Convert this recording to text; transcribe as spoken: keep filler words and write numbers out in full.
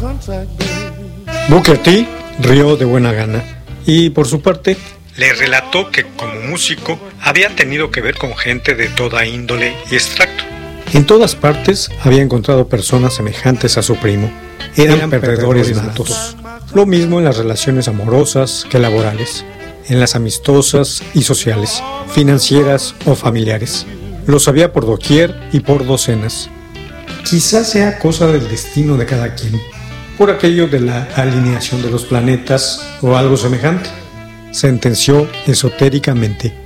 Booker T rió de buena gana y, por su parte, le relató que como músico había tenido que ver con gente de toda índole y extracto. En todas partes había encontrado personas semejantes a su primo. Eran, Eran perdedores, perdedores natos. natos. Lo mismo en las relaciones amorosas que laborales, en las amistosas y sociales, financieras o familiares. Los había por doquier y por docenas. Quizás sea cosa del destino de cada quien, por aquello de la alineación de los planetas o algo semejante, sentenció esotéricamente.